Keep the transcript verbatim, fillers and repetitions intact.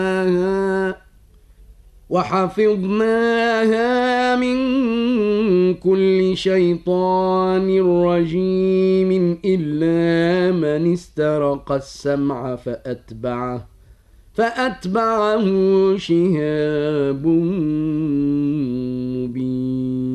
وحفظناها من كل شيطان رجيم إلا من استرق السمع فأتبعه فأتبعه شهاب مبين.